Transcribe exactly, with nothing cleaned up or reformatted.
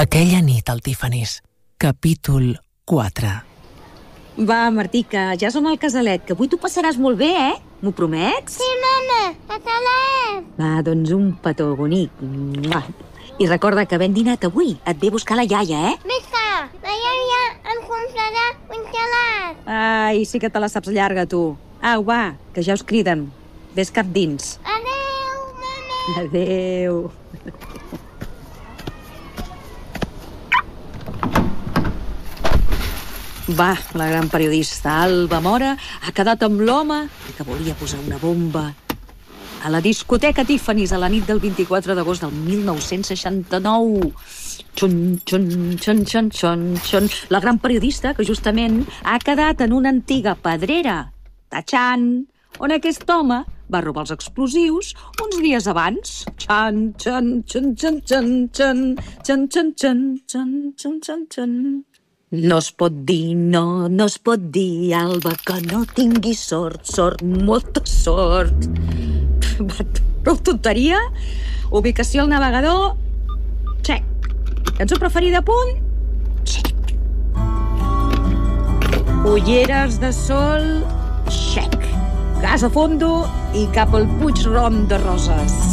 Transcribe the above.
Aquella nit al Tiffany's, capítol quatre. Va, Martí, que ja som al casalet, que avui t'ho passaràs molt bé, eh? M'ho promets? Sí, mama, casalet! Va, doncs un petó bonic. Mua. I recorda que ben dinat avui et ve a buscar la iaia, eh? Mica, la iaia em comprarà un gelat. Ai, sí que te la saps llarga, tu. Au, va, que ja us criden. Ves cap dins. Adéu, mama! Adéu. Va, la gran periodista Alba Mora ha quedat amb l'home que volia posar una bomba a la discoteca Tiffany's a la nit del vint-i-quatre d'agost del mil nou-cents seixanta-nou. Xun, xun, xun, xun, xun, xun. La gran periodista que justament ha quedat en una antiga pedrera, Tachan, on aquest home va robar els explosius uns dies abans. Xan, xan, xan, xan, xan, xan, xan, xan, xan, xan, xan, xan, xan. No es pot dir, no, no es pot dir, Alba, que no tinguis sort, sort, molta sort. Prou tonteria. Ubicació al navegador, check. Cançó preferida, punt, check. Ulleres de sol, check. Gas a fondo i cap al Puig Rom de Roses.